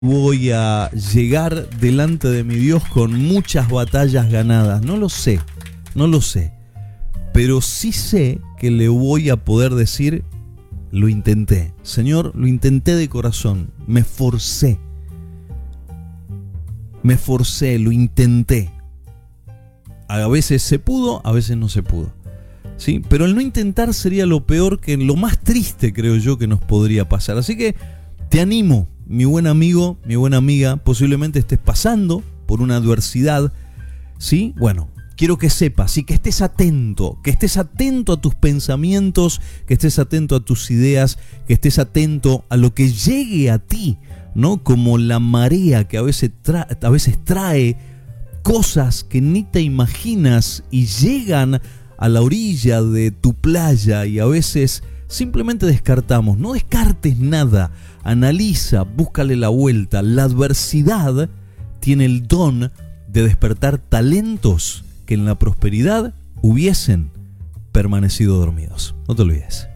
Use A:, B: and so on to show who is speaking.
A: voy a llegar delante de mi Dios con muchas batallas ganadas. No lo sé, pero sí sé que le voy a poder decir: lo intenté, Señor, lo intenté de corazón, me esforcé, lo intenté. A veces se pudo, a veces no se pudo, ¿sí? Pero el no intentar sería lo peor, lo más triste, creo yo, que nos podría pasar. Así que te animo, mi buen amigo, mi buena amiga, posiblemente estés pasando por una adversidad, ¿sí? Bueno, quiero que sepas y que estés atento a tus pensamientos, que estés atento a tus ideas, que estés atento a lo que llegue a ti, ¿no? Como la marea que a veces trae cosas que ni te imaginas y llegan a la orilla de tu playa, y a veces simplemente descartamos. No descartes nada, analiza, búscale la vuelta. La adversidad tiene el don de despertar talentos que en la prosperidad hubiesen permanecido dormidos. No te olvides.